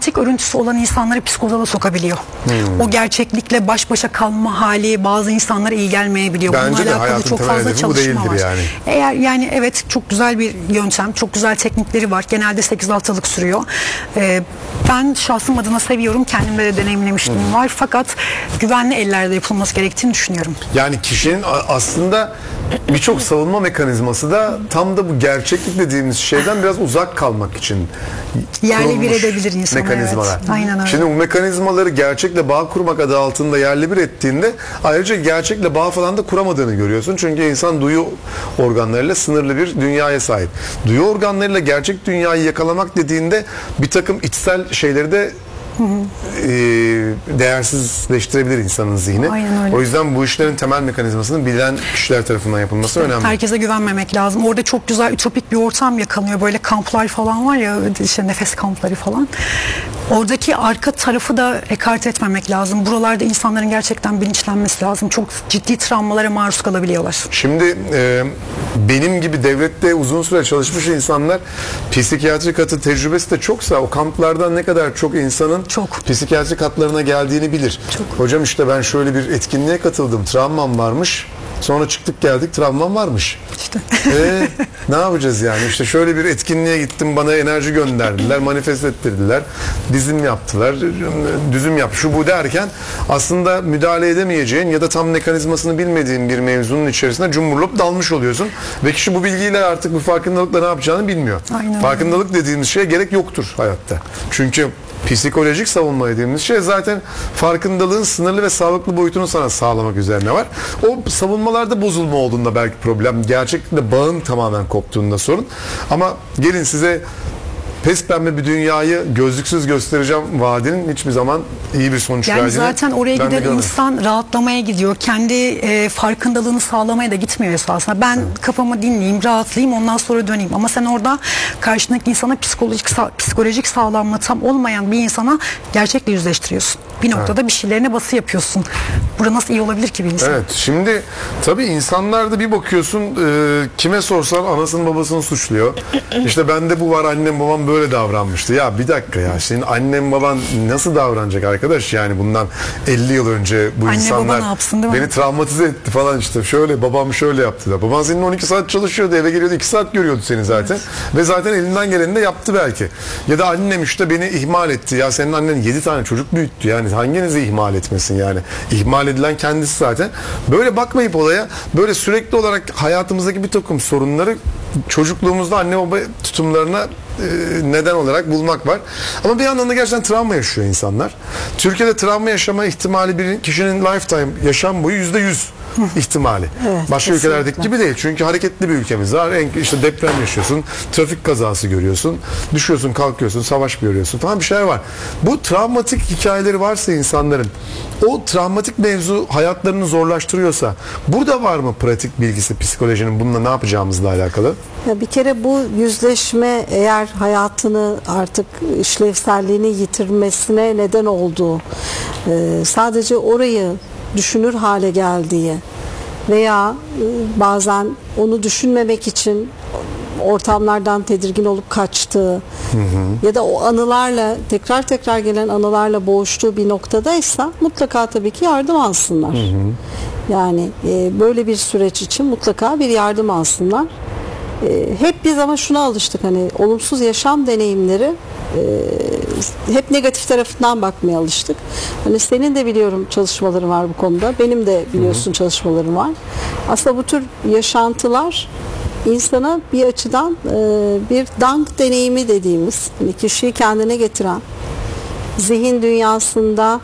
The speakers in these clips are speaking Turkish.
travmatik örüntüsü olan insanları psikoloğa sokabiliyor. O gerçeklikle baş başa kalma hali bazı insanlara iyi gelmeyebiliyor. Bence Bununla de alakalı hayatın çok temel fazla hedefi bu çalışma değildir var. yani. Eğer yani evet, çok güzel bir yöntem, çok güzel teknikleri var. Genelde 8 haftalık sürüyor. Ben şahsım adına seviyorum. Kendimde de deneyimlemişliğim var. Fakat güvenli ellerde yapılması gerektiğini düşünüyorum. Yani kişinin aslında birçok savunma mekanizması da tam da bu gerçeklik dediğimiz şeyden biraz uzak kalmak için Yerle bir kurulmuş edebilir insanı. mekanizmalar. Evet. Aynen öyle. Şimdi bu mekanizmaları gerçekle bağ kurmak adı altında yerle bir ettiğinde ayrıca gerçekle bağ falan da kuramadığını görüyorsun. Çünkü insan duyu organlarıyla sınırlı bir dünyaya sahip. Duyu organlarıyla gerçek dünyayı yakalamak dediğinde bir takım içsel şeyleri de değersizleştirebilir insanın zihni. Aynen öyle. O yüzden bu işlerin temel mekanizmasının bilen kişiler tarafından yapılması önemli. Herkese güvenmemek lazım. Orada çok güzel ütopik bir ortam yakalanıyor. Böyle kamplar falan var ya, işte nefes kampları falan. Oradaki arka tarafı da ekarte etmemek lazım. Buralarda insanların gerçekten bilinçlenmesi lazım. Çok ciddi travmalara maruz kalabiliyorlar. Şimdi benim gibi devlette uzun süre çalışmış insanlar, psikiyatrik katı tecrübesi de çoksa o kamplardan ne kadar çok insanın psikiyatrik hatlarına geldiğini bilir. Hocam işte ben şöyle bir etkinliğe katıldım, travmam varmış. Sonra çıktık geldik, travmam varmış. İşte. Ne yapacağız yani? İşte şöyle bir etkinliğe gittim, bana enerji gönderdiler, manifest ettirdiler, dizim yaptılar, düzüm yap, şu bu derken aslında müdahale edemeyeceğin ya da tam mekanizmasını bilmediğin bir mevzunun içerisine cumburlop dalmış oluyorsun ve kişi bu bilgiyle artık bu farkındalıkla ne yapacağını bilmiyor. Aynen. Farkındalık dediğimiz şeye gerek yoktur hayatta. Çünkü psikolojik savunma dediğimiz şey zaten farkındalığın sınırlı ve sağlıklı boyutunu sana sağlamak üzerine var. O savunmalarda bozulma olduğunda belki problem, gerçekten bağın tamamen koptuğunda sorun. Ama gelin size pespembe bir dünyayı gözlüksüz göstereceğim vaadinin hiçbir zaman iyi bir sonuç Yani verdiğini zaten oraya ben de giden görmedim. insan rahatlamaya gidiyor. Kendi farkındalığını sağlamaya da gitmiyor esasında. Ben kafamı dinleyeyim, rahatlayayım, ondan sonra döneyim. Ama sen orada karşındaki insana psikolojik sağlamlığı tam olmayan bir insana gerçekle yüzleştiriyorsun. Bir noktada bir şeylerine bası yapıyorsun. Burada nasıl iyi olabilir ki bir insan? Evet, şimdi tabii insanlarda bir bakıyorsun kime sorsan anasını babasını suçluyor. İşte bende bu var, annem babam böyle davranmıştı. Ya bir dakika ya, senin annen baban nasıl davranacak arkadaş, yani bundan 50 yıl önce bu Anne, insanlar baba ne yapsın, değil mi? beni travmatize etti falan, işte şöyle babam şöyle yaptı da. Baban senin 12 saat çalışıyordu, eve geliyordu 2 saat görüyordu seni zaten. Evet. Ve zaten elinden geleni de yaptı belki. Ya da annem işte beni ihmal etti. Ya senin annen 7 tane çocuk büyüttü, yani hanginizi ihmal etmesin yani. İhmal edilen kendisi zaten. Böyle bakmayıp olaya, böyle sürekli olarak hayatımızdaki bir takım sorunları çocukluğumuzda anne baba tutumlarına neden olarak bulmak var. Ama bir yandan da gerçekten travma yaşıyor insanlar. Türkiye'de travma yaşama ihtimali bir kişinin lifetime, yaşam boyu %100 ihtimali. Evet, başka kesinlikle. ülkelerdeki gibi değil. Çünkü hareketli bir ülkemiz var. İşte deprem yaşıyorsun, trafik kazası görüyorsun, düşüyorsun, kalkıyorsun, savaş görüyorsun falan, bir şeyler var. Bu travmatik hikayeleri varsa insanların, o travmatik mevzu hayatlarını zorlaştırıyorsa, burada var mı pratik bilgisi psikolojinin bununla ne yapacağımızla alakalı? Ya bir kere bu yüzleşme eğer hayatını artık işlevselliğini yitirmesine neden olduğu, sadece orayı düşünür hale geldiği veya bazen onu düşünmemek için ortamlardan tedirgin olup kaçtığı ya da o anılarla tekrar gelen anılarla boğuştuğu bir noktadaysa mutlaka tabii ki yardım alsınlar. Yani böyle bir süreç için mutlaka bir yardım alsınlar. Hep biz ama şuna alıştık, hani olumsuz yaşam deneyimleri hep negatif tarafından bakmaya alıştık. Hani senin de biliyorum çalışmaların var bu konuda. Benim de biliyorsun çalışmalarım var. Aslında bu tür yaşantılar insana bir açıdan bir dank deneyimi dediğimiz, hani kişiyi kendine getiren, zihin dünyasında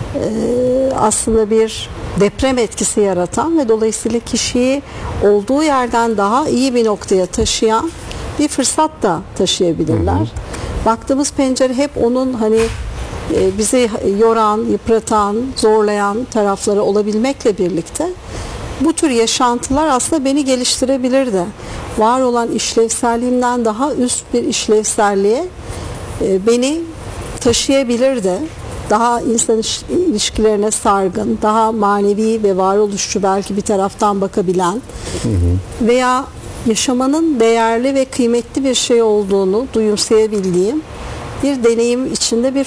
aslında bir deprem etkisi yaratan ve dolayısıyla kişiyi olduğu yerden daha iyi bir noktaya taşıyan bir fırsat da taşıyabilirler. Baktığımız pencere hep onun hani bizi yoran, yıpratan, zorlayan tarafları olabilmekle birlikte bu tür yaşantılar aslında beni geliştirebilir de, var olan işlevselliğimden daha üst bir işlevselliğe beni taşıyabilir de, daha insan ilişkilerine sargın, daha manevi ve varoluşçu belki bir taraftan bakabilen veya yaşamanın değerli ve kıymetli bir şey olduğunu duyumsayabildiğim bir deneyim içinde bir